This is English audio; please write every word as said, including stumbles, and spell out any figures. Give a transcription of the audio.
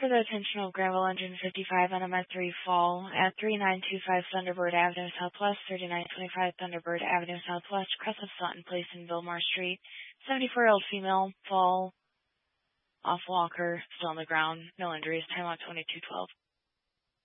For the attention of Granville Engine fifty-five N M S three Fall at three nine two five Thunderbird Avenue Southwest, thirty-nine twenty-five Thunderbird Avenue Southwest, crest of Sutton Place in Bilmar Street. seventy-four-year-old female, fall off walker, still on the ground, no injuries, time out twenty-two twelve.